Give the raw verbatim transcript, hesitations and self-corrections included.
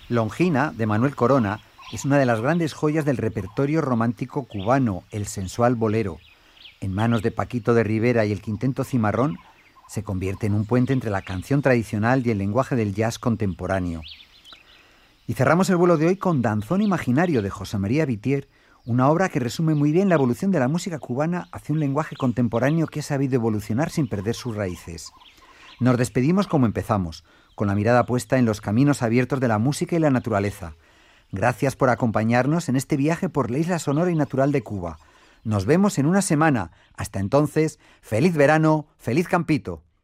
Longina, de Manuel Corona, es una de las grandes joyas del repertorio romántico cubano, el sensual bolero. En manos de Paquito de Rivera y el Quinteto Cimarrón, se convierte en un puente entre la canción tradicional y el lenguaje del jazz contemporáneo. Y cerramos el vuelo de hoy con Danzón Imaginario, de José María Vitier, una obra que resume muy bien la evolución de la música cubana hacia un lenguaje contemporáneo que ha sabido evolucionar sin perder sus raíces. Nos despedimos como empezamos, con la mirada puesta en los caminos abiertos de la música y la naturaleza. Gracias por acompañarnos en este viaje por la isla sonora y natural de Cuba. Nos vemos en una semana. Hasta entonces, feliz verano, feliz campito.